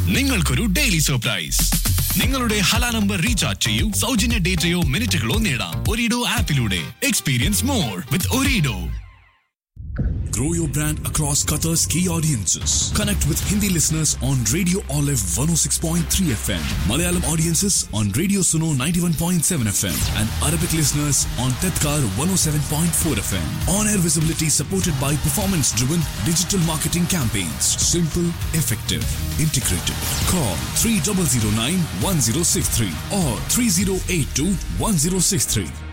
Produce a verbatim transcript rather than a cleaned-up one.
നിങ്ങൾക്കൊരു daily surprise. നിങ്ങളുടെ Hala number recharge ചെയ്യൂ, സൗജന്യ ഡേറ്റയോ മിനിറ്റുകളോ നേടാം ഒരിഡോ ആപ്പിലൂടെ. Experience more with ഒരിഡോ. Grow your brand across Qatar's key audiences. Connect with Hindi listeners on Radio Olive one oh six point three F M, Malayalam audiences on Radio Suno ninety-one point seven F M, and Arabic listeners on Tedkar one oh seven point four F M. On-air visibility supported by performance-driven digital marketing campaigns. Simple, effective, integrated. Call three zero zero nine one zero six three or three zero eight two one zero six three.